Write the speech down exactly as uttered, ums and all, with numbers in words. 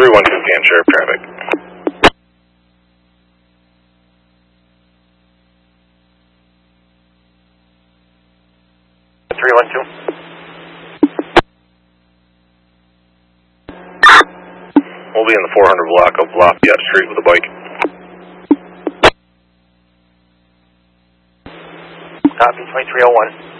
three one two can sheriff traffic. three one two. We'll be in the four hundred block of Lafayette Street with a bike. Copy, twenty-three oh one.